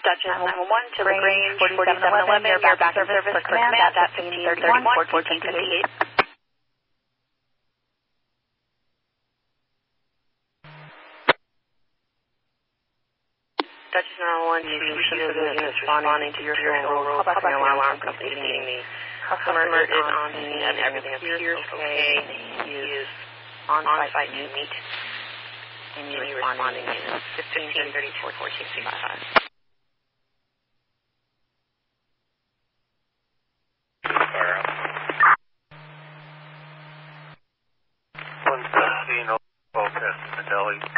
Dutchess 911 to LaGrange 4711, you're back in service for command at 1531, 1458. Dutchess 911 to civilian units responding to your roll public alarm completing the customer is on scene and everything appears okay. He is on-site to meet and you responding units 1534, 1465. Delhi.